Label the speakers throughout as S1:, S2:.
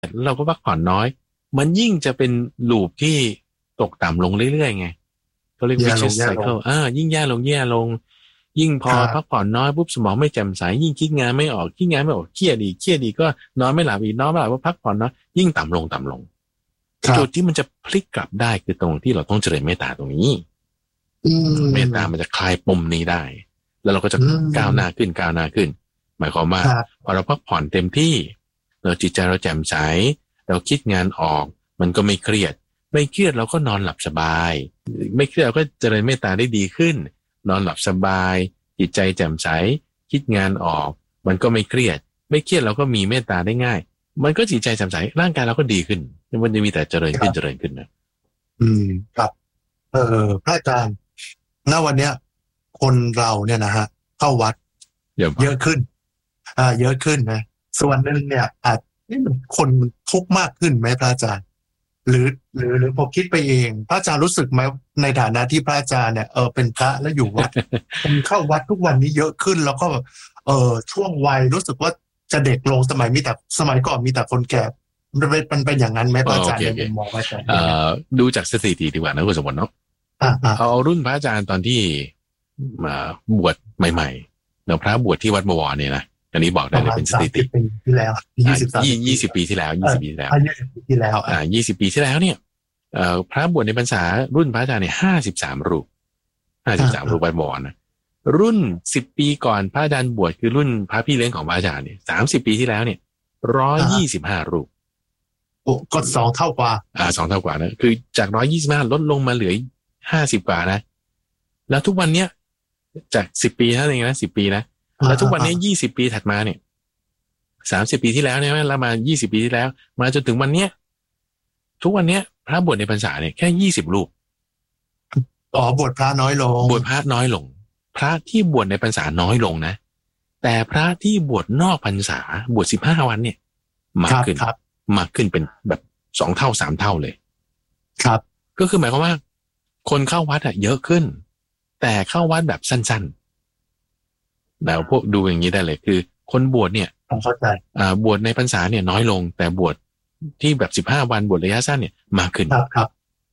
S1: เราก็พักผ่อนน้อยมันยิ่งจะเป็นลูปที่ตกต่ำลงเรื่อยๆไงเขาเรียก vicious cycle ยิ่งแย่ลงยิ่งพอพักผ่อนน้อยปุ๊บสมองไม่แจ่มใสยิ่งคิดงานไม่ออกเครียดอีกก็นอนไม่หลับอีกนอนไม่หลับว่าพักผ่อนน้อยยิ่งต่ำลงจุดที่มันจะพลิกกลับได้คือตรงที่เราต้องเจริญเมตตาตรงนี้เมตตามันจะคลายปมนี้ได้แล้วเราก็จะก้าวหน้าขึ้นหมายความว่าพอเราพักผ่อนเต็มที่เราจิตใจเราแจ่มใสเราคิดงานออกมันก็ไม่เครียดเราก็นอนหลับสบายไม่เครียดเราก็เจริญเมตตาได้ดีขึ้นนอนหลับสบายจิตใจแจ่มใสคิดงานออกมันก็ไม่เครียดเราก็มีเมตตาได้ง่ายมันก็จิตใจแจ่มใสร่างกายเราก็ดีขึ้นมันจะมีแต่เจริญขึ้น
S2: นะครับพระอาจารย์ณวันเนี้ยคนเราเนี่ยนะฮะเข้าวัดเยอะขึ้นเยอะขึ้นนะส่วนหนึ่งเนี่ยนี่มันคนทุกข์มากขึ้นไหมพระอาจารย์หรือผมคิดไปเองพระอาจารย์รู้สึกไหมในฐานะที่พระอาจารย์เนี่ยเป็นพระแล้วอยู่วัด คนเข้าวัดทุกวันนี้เยอะขึ้นแล้วก็ช่วงวัยรู้สึกว่าจะเด็กลงสมัยก่อนมีแต่คนแก่มันเป็นอย่างนั้นไหมพระอาจารย์ในมุมมองพระอาจารย์
S1: ดูจากสถิติดีกว่านะคุณสมบัติเนาะเอารุ่นพระอาจารย์ตอนที่มาบวชใหม่ๆเราพระบวชที่วัดบวรเนี่ยนะอันนี้บอกได้เลยเป็นสถิติ
S2: ปีที่แล้ว
S1: 20 ปีที่แล้ว
S2: 20 ปีที่แล้ว
S1: 20 ปีที่แล้วเนี่ยพระบวชในพรรษารุ่นพระอาจารย์เนี่ย53 รูปวัดบวรนะรุ่น10 ปีก่อนพระอาจารย์บวชคือรุ่นพระพี่เลี้ยงของพระอาจารย์เนี่ย30 ปีที่แล้วเนี่ย125 รูป
S2: ก็2 เท่ากว่า
S1: 2 เท่ากว่านะคือจาก125ลดลงมาเหลือ50 กว่านะแล้วทุกวันเนี้ยจาก10 ปีเท่านั้นเองนะ10 ปีนะแล้วทุกวันนี้20 ปีถัดมาเนี่ย30 ปีที่แล้วเนี่ยแล้วมา20 ปีที่แล้วมาจนถึงวันเนี้ยทุกวันเนี้ยพระบวชในพรรษาเนี่ยแค่20 รูป
S2: บวชพระน้อยลง
S1: พระที่บวชในพรรษาน้อยลงนะแต่พระที่บวชนอกพรรษาบวช15 วันเนี่ยมากขึ้นเป็นแบบ2 เท่า3 เท่าเลย
S2: ครับ
S1: ก็คือหมายความว่าคนเข้าวัดเยอะขึ้นแต่เข้าวัดแบบสั้นๆแล้วพวกดูอย่างนี้ได้เลยคือคนบวชเนี่ย
S2: เข้าใจ
S1: บวชในพรรษาเนี่ยน้อยลงแต่บวชที่แบบ15 วันบวชระยะสั้นเนี่ยมากขึ้น
S2: ครับ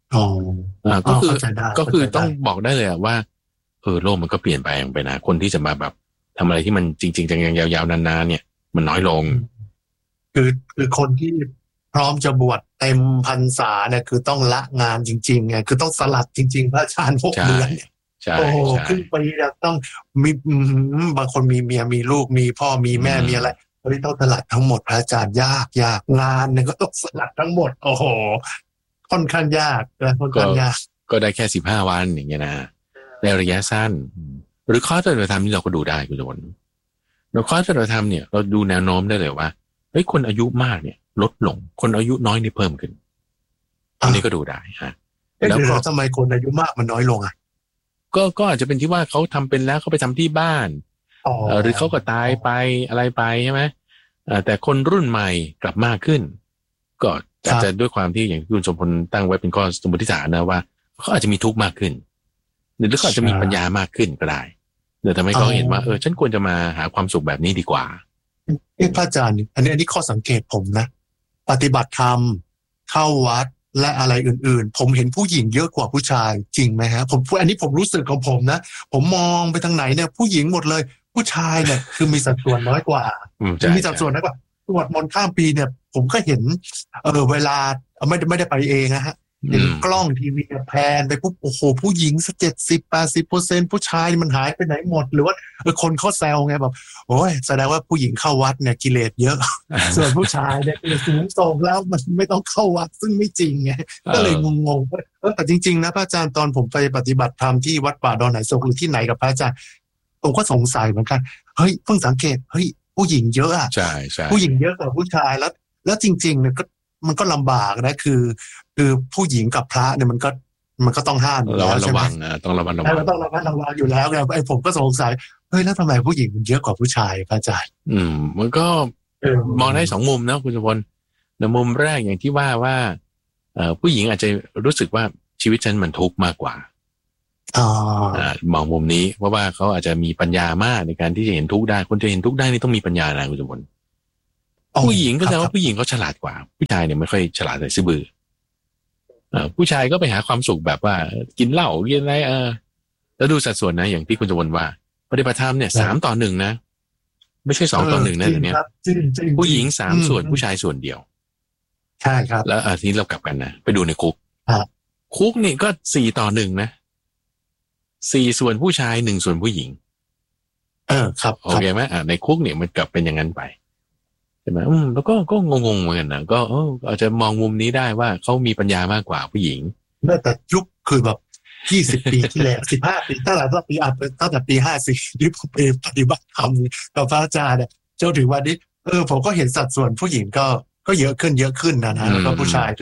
S1: ก็คือต้องบอกได้เลยว่าโลกมันก็เปลี่ยนไปนะคนที่จะมาแบบทำอะไรที่มันจริงๆจังๆยาวๆนานๆเนี่ยมันน้อยลง
S2: คือคนที่พร้อมจะบวชเต็มพรรษาเนี่ยคือต้องละงานจริงๆไงคือต้องสลัดจริงๆพระอาจารย์6 เดือนเนี่ยโอ้โหขึ้นไปแล้วต้องมีบางคนมีเมียมีลูกมีพ่อมีแม่มีอะไรต้องสลัดทั้งหมดพระอาจารย์ยากงานเนี่ยก็ต้องสลัดทั้งหมดโอ้โหค่อนข้างยาก
S1: ก็ได้แค่15 วันอย่างเงี้ยนะในระยะสั้นหรือข้อปฏิบัติธรรมนี่เราก็ดูได้คุณโยนเราข้อปฏิบัติธรรมเนี่ยเราดูแนวโน้มได้เลยว่าคนอายุมากเนี่ยลดลงคนอายุน้อยนี่เพิ่มขึ้นอันนี้ก็ดูได้ฮะ
S2: แล้วก็ทำไมคนอายุมากมันน้อยลง
S1: ก็อาจจะเป็นที่ว่าเขาทำเป็นแล้วเขาไปทำที่บ้านหรือเขาก็ตายไปอะไรไปใช่ไหมแต่คนรุ่นใหม่กลับมากขึ้นก็อาจจะด้วยความที่อย่างที่คุณสมพลตั้งไว้เป็นข้อสมมติฐานนะว่าเขาอาจจะมีทุกข์มากขึ้นหรือเขาอาจจะมีปัญญามากขึ้นก็ได้เดี๋ยวทำให้เขาเห็นว่าฉันควรจะมาหาความสุขแบบนี้ดีกว่า
S2: พระอาจารย์อันนี้ข้อสังเกตผมนะปฏิบัติธรรมเข้าวัดและอะไรอื่นๆผมเห็นผู้หญิงเยอะกว่าผู้ชายจริงไหมฮะอันนี้ผมรู้สึกของผมนะผมมองไปทางไหนเนี่ยผู้หญิงหมดเลยผู้ชายเนี่ยคือมีสัดส่วนน้อยกว่ามีสัดส่วนน้อยกว่าตรวจมนต์ข้ามปีเนี่ยผมก็เห็นเวลาไม่ได้ไปเองนะฮะเห็นกล้องทีวีแพนไปปุ๊บโอ้โหผู้หญิงสัก70-80%ผู้ชายมันหายไปไหนหมดหรือว่าคนเขาแซวไงแบบโอ้ยแสดงว่าผู้หญิงเข้าวัดเนี่ยกิเลสเยอะ ส่วนผู้ชายเนี่ยคือสูงส่งแล้วมันไม่ต้องเข้าวัดซึ่งไม่จริงไงก็เลยงงๆแต่จริงๆนะพระอาจารย์ตอนผมไปปฏิบัติธรรมที่วัดป่าดอนไหโศกหรือที่ไหนกับพระอาจารย์ผมก็สงสัยเหมือนกันเฮ้ยเพิ่งสังเกตเฮ้ยผู้หญิงเยอะ
S1: ใช่
S2: ผู้หญิงเยอะกว่าผู้ชายแล้วจริงๆเนี่ยก็มันก็ลำบากนะคือผู้หญิงกับพระเนี่ยมันก็ต้องห้ามอยู่แล้วใช่ไหม
S1: ต้องระวัง
S2: ต้องระวังอยู่แล้วไงผมก็สงสัยเฮ้ยแล้วทำไมผู้หญิงมันเยอะกว่าผู้ชายพระอาจารย์
S1: มันก็มองได้2 มุมนะคุณสุพลในมุมแรกอย่างที่ว่าผู้หญิงอาจจะรู้สึกว่าชีวิตฉันมันทุกข์มากกว่ามองมุมนี้เพราะว่าเขาอาจจะมีปัญญามากในการที่จะเห็นทุกข์ได้คนจะเห็นทุกข์ได้นี่ต้องมีปัญญานะคุณสุพลผู้หญิงก็แสดงว่าผู้หญิงเขาฉลาดกว่าผู้ชายเนี่ยไม่ค่อยฉลาดเลยซื่อบื้อผู้ชายก็ไปหาความสุขแบบว่ากินเหล้ากินอะไรแล้วดูสัดส่วนนะอย่างที่คุณจวนว่าปฏิบัติธรรมเนี่ย3:1นะไม่ใช่2:1นะเดี๋ยวนี้ผู้หญิง3 ส่วนผู้ชายส่วนเดียว
S2: ใช่ครับ
S1: แล้วทีนี้เรากลับกันนะไปดูในคุกนี่ก็4:1นะ4 ส่วนผู้ชาย1 ส่วนผู้หญิง
S2: ครับ
S1: โอเคไหมในคุกเนี่ยมันกลับเป็นอย่างนั้นไปใช่ไหมแล้วก็งงเหมือนกันนะก็อาจจะมองมุมนี้ได้ว่าเขามีปัญญามากกว่าผู้หญิง
S2: แต่ยุคคือแบบ20 ปีที่แล้ว15 ปีตั้งแต่ปี54ที่ผมไปปฏิบัติธรรมกับพระอาจารย์เนี่ยจนถึงวันนี้ผมก็เห็นสัดส่วนผู้หญิงก็เยอะขึ้นนะแล้วก็ผู้ชาย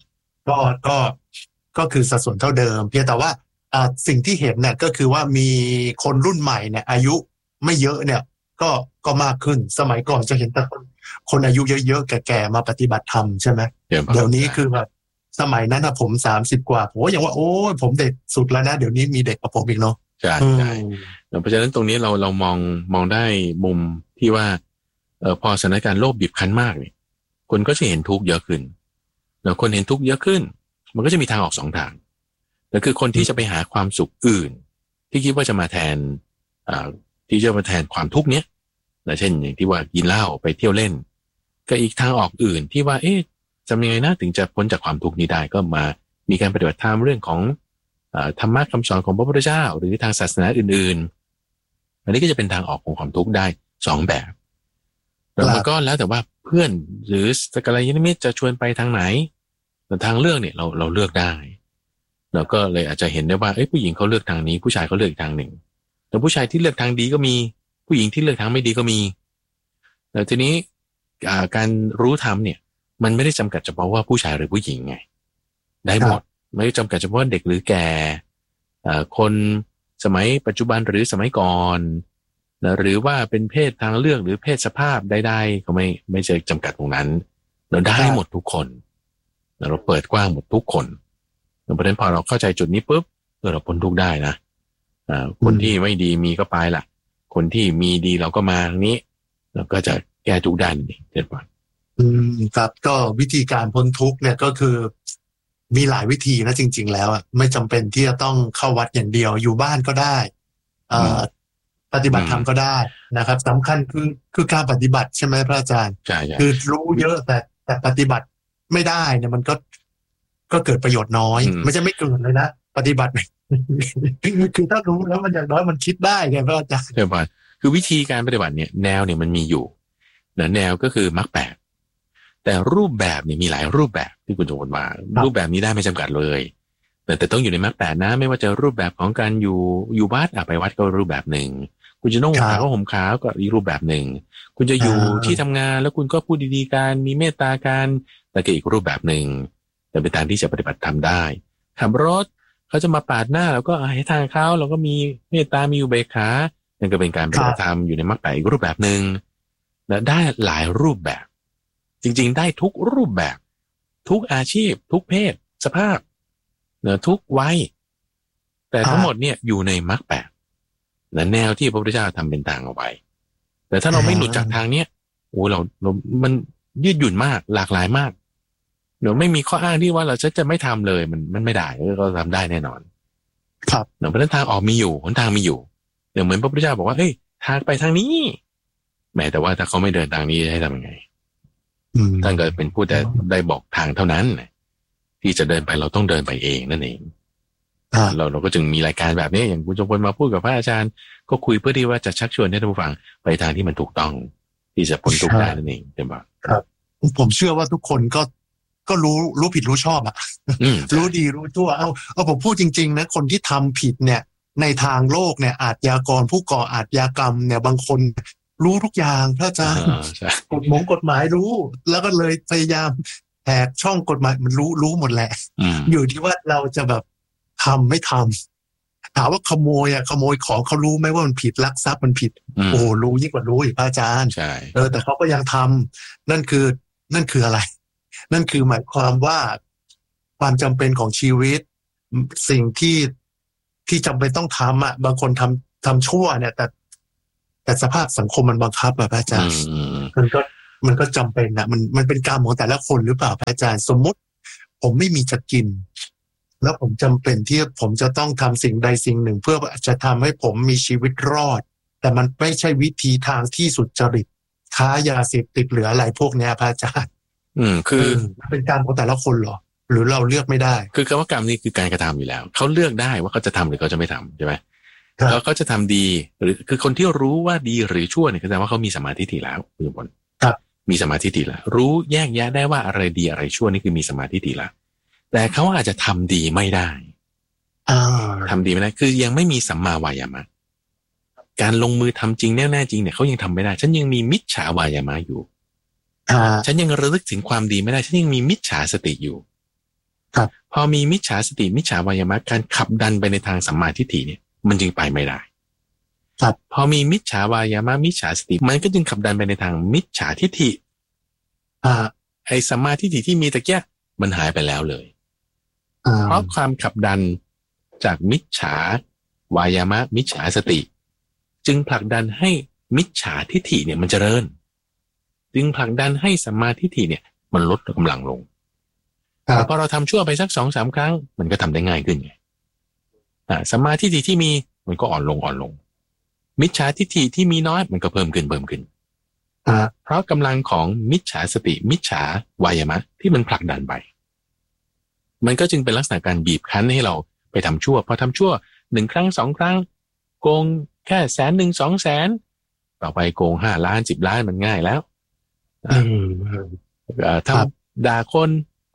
S2: ก็คือสัดส่วนเท่าเดิมเพียงแต่ว่าสิ่งที่เห็นเนี่ยก็คือว่ามีคนรุ่นใหม่เนี่ยอายุไม่เยอะเนี่ยก็มากขึ้นสมัยก่อนจะเห็นแต่คนอายุเยอะๆแก่ๆมาปฏิบัติธรรมใช่ไหมเดี๋ยวนี้คือแบบสมัยนั้นนะผม30 กว่าผมยังว่าโอ้ยผมเด็กสุดแล้วนะเดี๋ยวนี้มีเด็กกว่าผมอีกเนาะ
S1: ใช่เพราะฉะนั้นตรงนี้เรามองได้มุมที่ว่าพอสถานการณ์โลกบีบคั้นมากเนี่ยคนก็จะเห็นทุกข์เยอะขึ้นแล้วคนเห็นทุกข์เยอะขึ้นมันก็จะมีทางออก2 ทางนั่นคือคนที่จะไปหาความสุขอื่นที่คิดว่าจะมาแทนที่จะมาแทนความทุกข์เนี้ยนะเช่นอย่างที่ว่ากินเหล้าไปเที่ยวเล่นก็อีกทางออกอื่นที่ว่าทำยังไงนะถึงจะพ้นจากความทุกข์นี้ได้ก็มามีการปฏิบัติธรรมเรื่องของธรรมะคำสอนของพระพุทธเจ้าหรือทางศาสนาอื่นๆอันนี้ก็จะเป็นทางออกของความทุกข์ได้2 แบบแล้วมันก็แล้วแต่ว่าเพื่อนหรือสักการยานมิตรจะชวนไปทางไหนแต่ทางเลือกเนี่ยเราเลือกได้เราก็เลยอาจจะเห็นได้ว่าผู้หญิงเขาเลือกทางนี้ผู้ชายเขาเลือกทางหนึ่งแต่ผู้ชายที่เลือกทางดีก็มีผู้หญิงที่เลือกทางไม่ดีก็มีแต่ทีนี้การรู้ธรรมเนี่ยมันไม่ได้จำกัดเฉพาะว่าผู้ชายหรือผู้หญิงไงได้หมดไม่ได้จำกัดเฉพาะเด็กหรือแก่คนสมัยปัจจุบันหรือสมัยก่อนหรือว่าเป็นเพศทางเลือกหรือเพศสภาพใดๆก็ไม่ใช่จำกัดตรงนั้นเราได้หมดทุกคนเราเปิดกว้างหมดทุกคนเพราะฉะนั้นพอเราเข้าใจจุดนี้ปุ๊บเราพ้นทุกข์ได้นะคนที่ไม่ดีมีก็ไปล่ะคนที่มีดีเราก็มาทางนี้เราก็จะแก้ทุกด้านนี่เด็ดกว่า
S2: ครับก็วิธีการพ้นทุกข์เนี่ยก็คือมีหลายวิธีนะจริงๆแล้วไม่จำเป็นที่จะต้องเข้าวัดอย่างเดียวอยู่บ้านก็ได้ปฏิบัติธรรมก็ได้นะครับสำคัญคือการปฏิบัติใช่ไหมพระอาจารย์คือรู้เยอะแต่ปฏิบัติไม่ได้เนี่ยมันก็เกิดประโยชน์น้อยไม่ใช่ไม่เกิดเลยนะปฏิบัติคือถ้ารู้แล้วมันอย่างน้อยมันคิดได้ไงพระอาจารย์
S1: ใช่ป่ะคือวิธีการปฏิบัติเนี่ยแนวเนี่ยมันมีอยู่แนวก็คือมรรค 8แต่รูปแบบเนี่ยมีหลายรูปแบบที่คุณโจนว่ารูปแบบนี้ได้ไม่จำกัดเลยแต่ต้องอยู่ในมรรค 8นะไม่ว่าจะรูปแบบของการอยู่วัดไปวัดก็รูปแบบหนึ่งคุณจะนุ่งขาวห่มขาวก็อีกรูปแบบหนึ่งคุณจะอยู่ที่ทำงานแล้วคุณก็พูดดีๆกันมีเมตตากันแต่ก็อีกรูปแบบหนึ่งแต่เป็นทางที่จะปฏิบัติทำได้ขับรถเขาจะมาปาดหน้าเราก็ให้ทางเขาเราก็มีเมตตามีอุเบกขานั่นก็เป็นการปฏิบัติธรรมอยู่ในมรรค 8อีกรูปแบบหนึ่งและได้หลายรูปแบบจริงๆได้ทุกรูปแบบทุกอาชีพทุกเพศสภาพทุกวัยแต่ทั้งหมดเนี่ยอยู่ในมรรค 8และแนวที่พระพุทธเจ้าทำเป็นทางเอาไว้แต่ถ้าเราไม่หลุดจากทางเนี้ยเรามันยืดหยุ่นมากหลากหลายมากเดี๋ยวไม่มีข้ออ้างที่ว่าเราจะไม่ทำเลยมันไม่ได้เราทำได้แน่นอน
S2: ครับ
S1: เพราะฉะนั้นทางออกมีอยู่หนทางมีอยู่เดี๋ยวเหมือนพระพุทธเจ้าบอกว่าเฮ้ยทางไปทางนี้แม้แต่ว่าถ้าเขาไม่เดินทางนี้ให้ทำยังไงท่านก็เป็นผู้แต่ได้บอกทางเท่านั้นที่จะเดินไปเราต้องเดินไปเองนั่นเองเราก็จึงมีรายการแบบนี้อย่างคุณจงพลมาพูดกับพระอาจารย์ก็คุยเพื่อที่ว่าจะชักชวนให้ท่านผู้ฟังไปทางที่มันถูกต้องที่จะพ้นทุกข์ได้นั่นเองใช่ไหม
S2: ครับผมเชื่อว่าทุกคนก็รู้ผิดรู้ชอบรู้ดีรู้ชั่วเอาผมพูดจริงๆนะคนที่ทำผิดเนี่ยในทางโลกเนี่ยอาชญากรผู้ก่ออาชญากรรมเนี่ยบางคนรู้ทุกอย่างพระอาจารย์กฎหมายรู้แล้วก็เลยพยายามแหกช่องกฎหมายมันรู้หมดแหละอยู่ที่ว่าเราจะแบบทำไม่ทำถามว่าขโมยของเขารู้ไหมว่ามันผิดลักทรัพย์มันผิดโอ้รู้ยิ่งกว่ารู้อีกพระอาจารย์แต่เขาก็ยังทำนั่นคืออะไรนั่นคือหมายความว่าความจำเป็นของชีวิตสิ่งที่จำเป็นต้องทำบางคนทำชั่วเนี่ยแต่สภาพสังคมมันบังคับพระอาจารย์มันก็จำเป็นนะมันเป็นกรรมของแต่ละคนหรือเปล่าพระอาจารย์สมมติผมไม่มีจะกินแล้วผมจำเป็นที่ผมจะต้องทำสิ่งใดสิ่งหนึ่งเพื่อจะทำให้ผมมีชีวิตรอดแต่มันไม่ใช่วิธีทางที่สุจริตค้ายาเสพติดหรืออะไรพวกเนี้ยพระอาจารย์
S1: คือ
S2: เป็นกรรมของแต่ละคนเหรอหรือเราเลือกไม่ได้
S1: คือคำว่ากรรมนี่คือการกระทำอยู่แล้วเขาเลือกได้ว่าเขาจะทำหรือเขาจะไม่ทำใช่ไหมแล้วเขาจะทำดีหรือคือคนที่รู้ว่าดีหรือชั่วเนี่ยแสดงว่าเขามีสมาธิถี่แล้วคุณผลมีสมาธิถี่แล้วรู้แยกแยะได้ว่าอะไรดีอะไรชั่วนี่คือมีสมาธิถี่แล้วแต่เขาอาจจะทำดีไม่ได้ทำดีไม่ได้คือยังไม่มีสัมมาวายามะการลงมือทำจริงแน่ๆจริงเนี่ยเขายังทำไม่ได้ฉันยังมีมิจฉาวายามะอยู่ฉันยังระลึกถึงความดีไม่ได้ฉันยังมีมิจฉาสติอยู่พอมีมิจฉาสติมิจฉาวายามะการขับดันไปในทางสัมมาทิฏฐิเนี่ยมันจึงไปไม่ได้พอมีมิจฉาวายามะมิจฉาสติมันก็จึงขับดันไปในทางมิจฉาทิฏฐิไอ้สัมมาทิฏฐิที่มีตะเกียมันหายไปแล้วเลยเพราะความขับดันจากมิจฉาวายามะมิจฉาสติจึงผลักดันให้มิจฉาทิฏฐิเนี่ยมันเจริญจึงผลักดันให้สัมมาทิฏฐิเนี่ยมันลดกำลังลงพอเราทำชั่วไปสัก 2-3 ครั้งมันก็ทำได้ง่ายขึ้นไงสัมมาทิฏฐิที่มีมันก็อ่อนลงมิจฉาทิฏฐิที่มีน้อยมันก็เพิ่มขึ้นเพราะกำลังของมิจฉาสติมิจฉาวายามะที่มันผลักดันไปมันก็จึงเป็นลักษณะการบีบคั้นให้เราไปทำชั่วพอทำชั่ว1 ครั้ง 2 ครั้งโกงแค่100,000-200,000ต่อไปโกง5 ล้าน10 ล้านมันง่ายแล้วทำด่าคน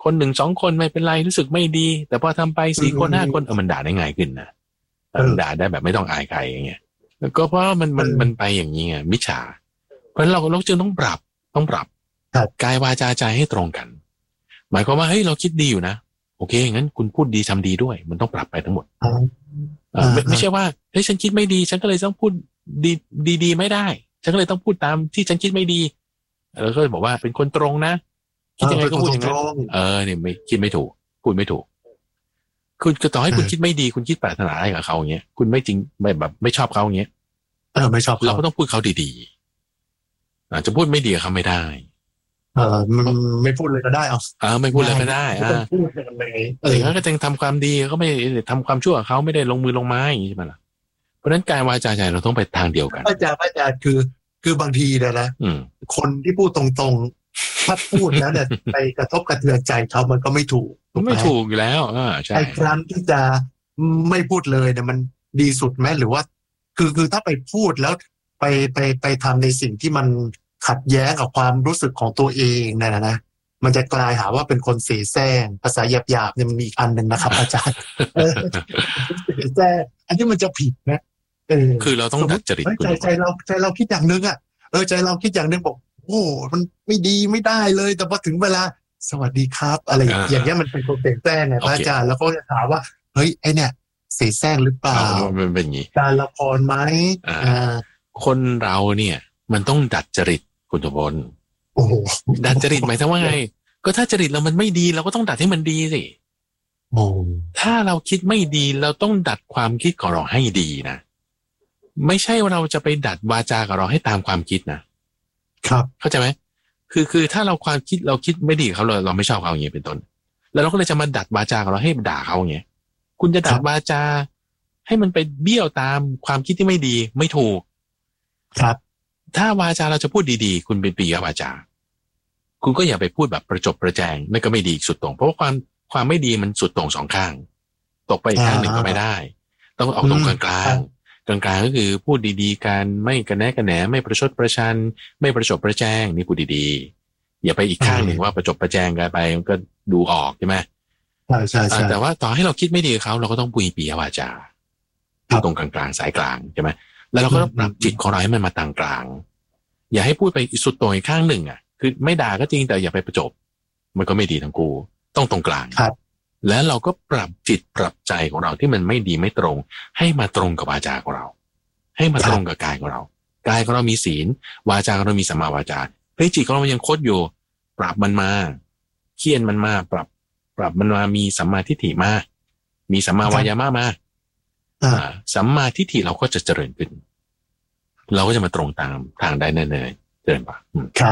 S1: 1-2 คนไม่เป็นไรรู้สึกไม่ดีแต่พอทำไป4 คน 5 คนมันด่าได้ง่ายขึ้นนะด่าได้แบบไม่ต้องอายใครอย่างเงี้ยก็เพราะมันไปอย่างนี้ไงมิจฉาเพราะเราจึงต้องปรับกายวาจาใจให้ตรงกันหมายความว่าเฮ้ยเราคิดดีอยู่นะโอเคงั้นคุณพูดดีทำดีด้วยมันต้องปรับไปทั้งหมดไม่ใช่ว่าเฮ้ยฉันคิดไม่ดีฉันก็เลยต้องพูดดีไม่ได้ฉันก็เลยต้องพูดตามที่ฉันคิดไม่ดีแล้วก็บอกว่าเป็นคนตรงนะคิดยังไงก็พูดอย่างนั้นเนี่ยไม่คิดไม่ถูกพูดไม่ถูกคุณก็ต่อให้คุณคิดไม่ดีคุณคิดปรารถนาอะไรกับเขาอย่างเงี้ยคุณไม่จริงไม่ชอบเขาอย่างเงี้ย
S2: ไม่ชอบ
S1: เราก็ต้องพูดเขาดีๆจะพูดไม่ดีกับเขาไม่ได้
S2: มันไม่พูดเลยก็ได้
S1: ไม่พูดเลยก็ได้
S2: พูดกันเลย
S1: เขาก็จะทำความดีเขาไม่ทำความชั่วเขาไม่ได้ลงมือลงไม้อย่างนี้ใช่ไหมล่ะเพราะฉะนั้นกายวาจาใจเราต้องไปทางเดียวกัน
S2: อาจารย์คือบางทีนะคนที่พูดตรงๆถ้าพูดแล้วเนี่ยไปกระทบกระเทือนใจเขามันก็ไม่ถูก
S1: อยู่แล้วใช่
S2: ไอ้ครั้งที่จะไม่พูดเลยเนี่ยมันดีสุดไหมหรือว่าคือถ้าไปพูดแล้วไปทำในสิ่งที่มันขัดแย้งกับความรู้สึกของตัวเองนะมันจะกลายหาว่าเป็นคนเสแสร้งภาษาหยาบๆเนี่ยมันมีอีกอันหนึ่งนะครับอาจารย์เสแสร้งอันนี้มันจะผิดนะ
S1: คือเราต้องดัดจริต
S2: ใจเราคิดอย่างนึงใจเราคิดอย่างนึงบอกโอ้มันไม่ดีไม่ได้เลยแต่พอถึงเวลาสวัสดีครับอะไรอย่างเงี้ยมันเป็นคนเสแสร้งไงพระอาจารย์แล้วก็จะถามว่าเฮ้ยไอเนี่ยเสแสร้งหรือเปล่า
S1: มันเป็นอย่างนี้
S2: การละครไหม
S1: คนเราเนี่ยมันต้องดัดจริตคุณทุพลดัดจริตหมายถึงว่าไงก็ถ้าจริตเรามันไม่ดีเราก็ต้องดัดให้มันดีสิถ้าเราคิดไม่ดีเราต้องดัดความคิดของเราให้ดีนะไม่ใช่ว่าเราจะไปดัดวาจาของเราให้ตามความคิดนะครับเข้าใจไหมคือถ้าเราความคิดเราคิดไม่ดีเขาเราไม่ชอบเขาอย่างเงี้ยเป็นต้นแล้วเราก็เลยจะมาดัดวาจาของเราให้ด่าเขาอย่างเงี้ยคุณจะดัดวาจาให้มันไปเบี้ยวตามความคิดที่ไม่ดีไม่ถูก
S2: ครับ
S1: ถ้าวาจาเราจะพูดดีๆคุณเป็นปีกวาจาคุณก็อย่าไปพูดแบบประจบประแจงนั่นก็ไม่ดีสุดตรงเพราะว่าความไม่ดีมันสุดตรง2 ข้างตกไปอีกข้างหนึ่งก็ไม่ได้ต้องเอาตรงกลางก็คือพูดดีๆกันไม่กระแนะกระแหนไม่ประชดประชันไม่ประจบประแจงนี่พูดดีๆอย่าไปอีกข้างหนึ่งว่าประจบประแจงกันไปมันก็ดูออกใช่ไหม
S2: ใช่
S1: แต่ว่าต่อให้เราคิดไม่ดีกับเขาเราก็ต้องปุยปีวาจาตรงกลางๆสายกลางใช่ไหมแล้วเราก็ต้องปรับจิตของเราให้มันมาต่างกลางอย่าให้พูดไปสุดตรงอีกข้างหนึ่งคือไม่ด่าก็จริงแต่อย่าไปประจบมันก็ไม่ดีทั้งคู่ต้องตรงกลางแล้วเราก็ปรับจิตปรับใจของเราที่มันไม่ดีไม่ตรงให้มาตรงกับวาจาของเราให้มาตรงกับกายของเรากายของเรามีศีลวาจาของเรามีสัมมาวาจาเฮ้ยจิตของเรามันยังคดอยู่ปรับมันมาเคี่ยนมันมาปรับมันมามีสัมมาทิฏฐิมามีสัมมาวายามะมาสัมมาทิฏฐิเราก็จะเจริญขึ้นเราก็จะมาตรงตามทางได้แน่ๆเจริญป่ะ
S2: ครับ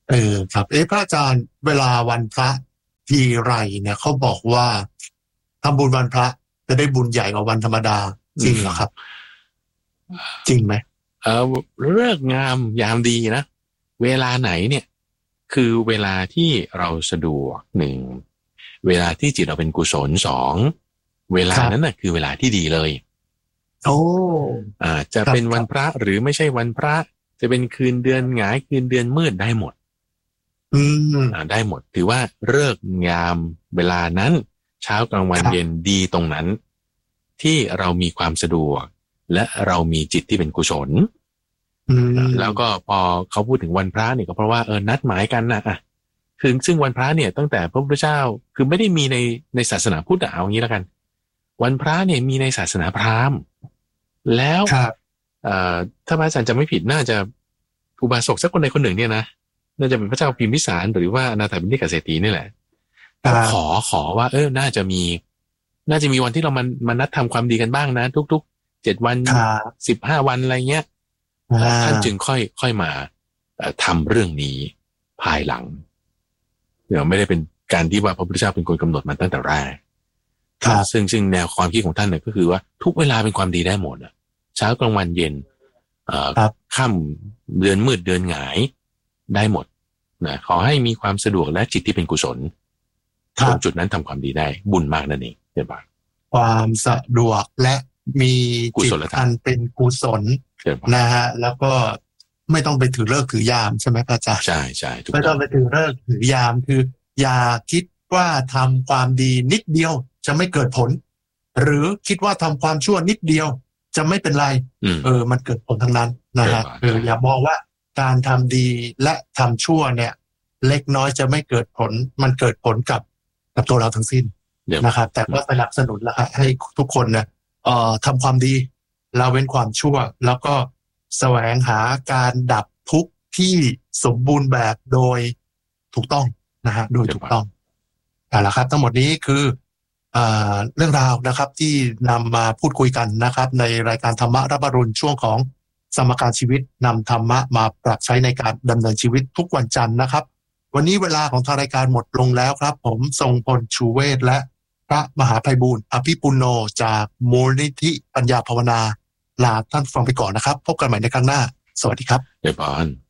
S2: ครับพระอาจารย์เวลาวันพระทีไรเนี่ยเขาบอกว่าทำบุญวันพระจะได้บุญใหญ่กว่าวันธรรมดาจริงเหรอครับจริงไหม
S1: ฤกษ์งามยามดีนะเวลาไหนเนี่ยคือเวลาที่เราสะดวกหนึ่งเวลาที่จิตเราเป็นกุศลสองเวลานั้นน่ะคือเวลาที่ดีเลยจะเป็นวันพระหรือไม่ใช่วันพระจะเป็นคืนเดือนหงายคืนเดือนมืดได้หมดได้หมดถือว่าฤกษ์งามเวลานั้นเช้ากลางวันเย็นดีตรงนั้นที่เรามีความสะดวกและเรามีจิตที่เป็นกุศลแล้วก็พอเขาพูดถึงวันพระเนี่ยก็เพราะว่านัดหมายกันนะคือซึ่งวันพระเนี่ยตั้งแต่พระพุทธเจ้าคือไม่ได้มีในศาสนาพุทธเอางี้แล้วกันวันพระเนี่ยมีในศาสนาพราหมณ์แล้วถ้าพระอาจารย์จะไม่ผิดน่าจะอุบาสกสักคนใดคนหนึ่งเนี่ยนะน่าจะเป็นพระเจ้าพิมพิสารหรือว่าอนาถบิณฑิกเศรษฐีนี่แหละขอว่าน่าจะมีวันที่เรามานัดทำความดีกันบ้างนะทุกๆ7 วัน15 วันอะไรเงี้ยท่านจึงค่อยมาทำเรื่องนี้ภายหลังเดี๋ยวไม่ได้เป็นการที่ว่าพระพุทธเจ้าเป็นคนกำหนดมันตั้งแต่แรกซึ่งแนวความคิดของท่านเนี่ยก็คือว่าทุกเวลาเป็นความดีได้หมดเช้ากลางวันเย็นค่ำเดือนมืดเดือนหงายได้หมดนะขอให้มีความสะดวกและจิตที่เป็นกุศลตรงจุดนั้นทำความดีได้บุญมากนั่นเองเดี๋ยว
S2: ความสะดวกและมีจิตอันเป็นกุศลนะฮะแล้วก็ไม่ต้องไปถือฤกษ์ถือยามใช่ไหมพระอาจารย์
S1: ใช่
S2: ไม่ต้องไปถือฤกษ์ถือยามคืออย่าคิดว่าทำความดีนิดเดียวจะไม่เกิดผลหรือคิดว่าทำความชั่วนิดเดียวจะไม่เป็นไรมันเกิดผลทั้งนั้นนะฮะอย่ามองว่าการทำดีและทำชั่วเนี่ยเล็กน้อยจะไม่เกิดผลมันเกิดผลกับตัวเราทั้งสิ้นนะครับแต่ก็สนับสนุนแล้วให้ทุกคนเนี่ยทำความดีละเว้นความชั่วแล้วก็แสวงหาการดับทุกข์ที่สมบูรณ์แบบโดยถูกต้องนะฮะโดยถูกต้องแล้วครับทั้งหมดนี้คือเรื่องราวนะครับที่นำมาพูดคุยกันนะครับในรายการธรรมะรับอรุณช่วงของสมการชีวิตนำธรรมะมาปรับใช้ในการดำเนินชีวิตทุกวันจันทร์นะครับวันนี้เวลาของทางรายการหมดลงแล้วครับผมทรงพลชูเวชและพระมหาไพบูลย์อภิปุโนจากมูลนิธิปัญญาภาวนาลาท่านฟังไปก่อนนะครับพบกันใหม่ในครั้งหน้าสวัสดีครับ
S1: เดบอน